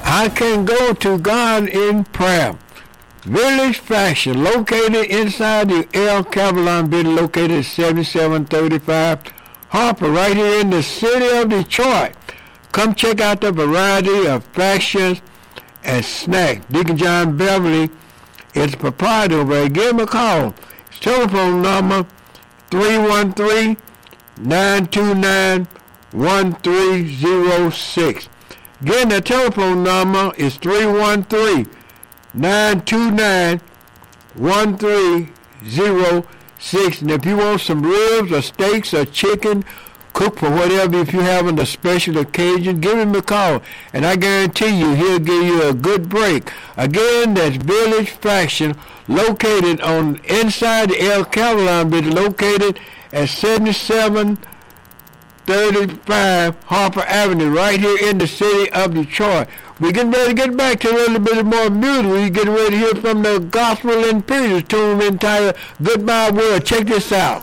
I can go to God in prayer. Village Fashion, located inside the El Cavalon building, located at 7735 Harper, right here in the city of Detroit. Come check out the variety of fashions and snacks. Deacon John Beverly is the proprietor over there. Give him a call. His telephone number 313-929-1306. Again, the telephone number is 313-929-1306. And if you want some ribs or steaks or chicken, cook for whatever, if you're having a special occasion, give him a call. And I guarantee you, he'll give you a good break. Again, that's Village Fashion, located on inside the El Cavalon building, located at 7735 Harper Avenue, right here in the city of Detroit. We're getting ready to get back to a little bit more music. We're getting ready to hear from the Gospel and Praise tune entitled Goodbye World. Check this out.